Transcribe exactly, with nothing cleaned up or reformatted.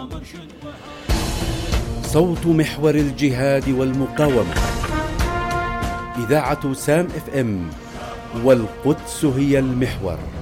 صوت محور الجهاد والمقاومة، إذاعة سام اف ام، والقدس هي المحور.